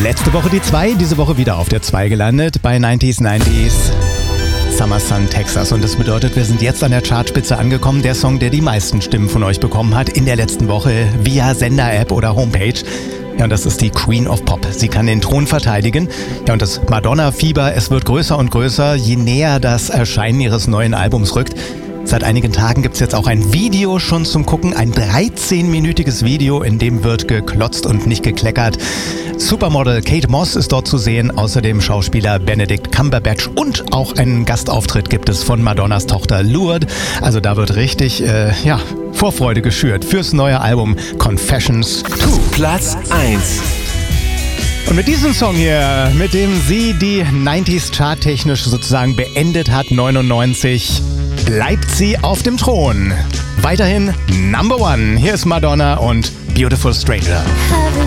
Letzte Woche die 2, diese Woche wieder auf der 2 gelandet bei 90s. Summer Sun, Texas. Und das bedeutet, wir sind jetzt an der Chartspitze angekommen. Der Song, der die meisten Stimmen von euch bekommen hat in der letzten Woche via Sender-App oder Homepage. Ja, und das ist die Queen of Pop. Sie kann den Thron verteidigen. Ja, und das Madonna-Fieber, es wird größer und größer, je näher das Erscheinen ihres neuen Albums rückt. Seit einigen Tagen gibt's jetzt auch ein Video schon zum Gucken. Ein 13-minütiges Video, in dem wird geklotzt und nicht gekleckert. Supermodel Kate Moss ist dort zu sehen, außerdem Schauspieler Benedict Cumberbatch und auch einen Gastauftritt gibt es von Madonnas Tochter Lourdes. Also da wird richtig, Vorfreude geschürt fürs neue Album Confessions 2. Platz 1. Und mit diesem Song hier, mit dem sie die 90s charttechnisch sozusagen beendet hat, 99, bleibt sie auf dem Thron. Weiterhin Number One. Hier ist Madonna und Beautiful Stranger.